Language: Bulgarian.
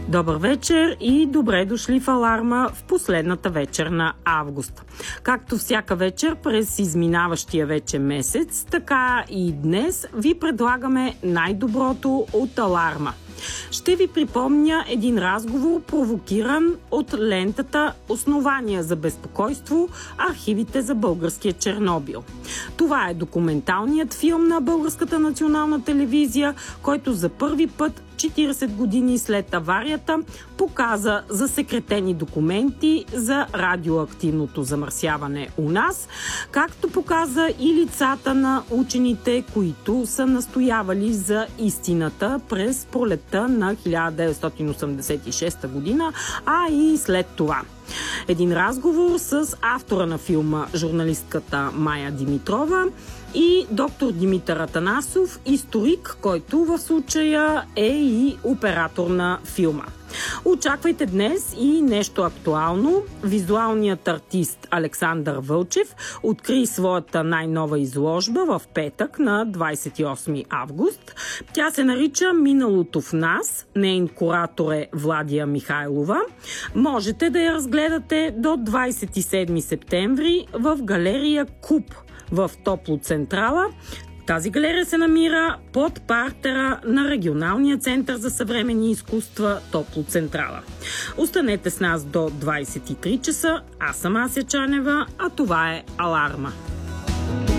Добър вечер и добре дошли в Аларма в последната вечер на август. Както всяка вечер през изминаващия вече месец, така и днес ви предлагаме най-доброто от Аларма. Ще ви припомня един разговор, провокиран от лентата "Основания за безпокойство. Архивите за българския Чернобил". Това е документалният филм на Българската национална телевизия, който за първи път 40 години след аварията показа засекретени документи за радиоактивното замърсяване у нас, както показа и лицата на учените, които са настоявали за истината през пролетта на 1986 година, а и след това. Един разговор с автора на филма, журналистката Мая Димитрова, и доктор Димитър Атанасов, историк, който в случая е и оператор на филма. Очаквайте днес и нещо актуално. Визуалният артист Александър Вълчев откри своята най-нова изложба в петък на 28 август. Тя се нарича "Миналото в нас". Нейн куратор е Владия Михайлова. Можете да я разгледате до 27 септември в галерия Куб в Топлоцентрала. Тази галерия се намира под партера на Регионалния център за съвременни изкуства Топлоцентрала. Останете с нас до 23 часа. Аз съм Ася Чанева, а това е Аларма.